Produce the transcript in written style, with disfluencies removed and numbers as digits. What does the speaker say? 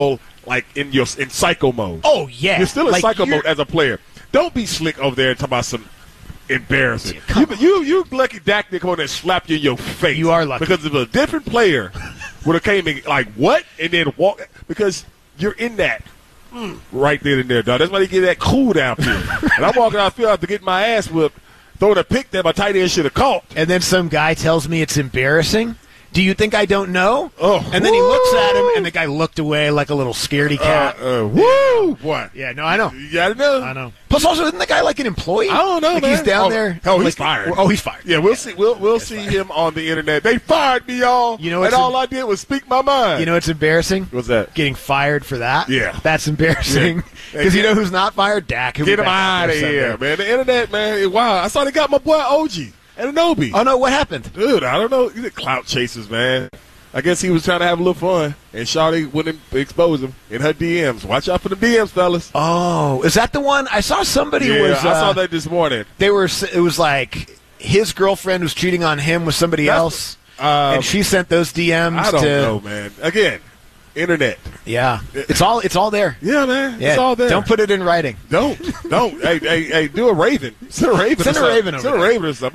like in psycho mode. Oh, yeah. You're still in psycho mode as a player. Don't be slick over there and talk about some embarrassing. You lucky Dak didn't come in and slap you in your face. You are lucky. Because if a different player would have came in like, what? And then walk. Because you're in that right there and there, dog. That's why they get that cool down period. And I'm walking out the field to get my ass whipped, throwing a pick that my tight end should have caught. And then some guy tells me it's embarrassing. Do you think I don't know? Oh, and then he looks at him, and the guy looked away like a little scaredy cat. Woo! What? Yeah, no, I know. You gotta know. I know. Plus, also, isn't the guy like an employee? I don't know, like man. He's down there. Oh, he's like, fired. Oh, he's fired. Yeah, we'll see. We'll see him on the internet. They fired me, y'all. You know, and all I did was speak my mind. You know what's embarrassing? What's that? Getting fired for that. Yeah, that's embarrassing. Because you know who's not fired? Dak. Get him out of here, man. The internet, man. Wow. I saw they got my boy OG Anunoby. Oh no, what happened, dude? I don't know. These are clout chasers, man. I guess he was trying to have a little fun, and Shawty wouldn't expose him in her DMs. Watch out for the DMs, fellas. Oh, is that the one? I saw somebody I saw that this morning. It was like his girlfriend was cheating on him with somebody else, and she sent those DMs. I don't know, man. Again, internet. Yeah, it's all there. Yeah, man. It's all there. Don't put it in writing. Don't. Hey, do a Raven. Send a Raven. Send a Raven. Send a Raven or something.